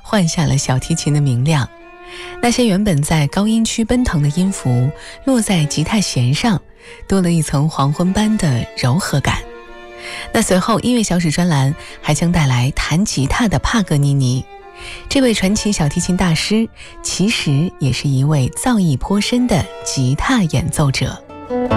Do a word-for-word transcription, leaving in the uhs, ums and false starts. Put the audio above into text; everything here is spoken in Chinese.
换下了小提琴的明亮。那些原本在高音区奔腾的音符落在吉他弦上，多了一层黄昏般的柔和感。那随后音乐小史专栏还将带来弹吉他的帕格尼尼。这位传奇小提琴大师其实也是一位造诣颇深的吉他演奏者。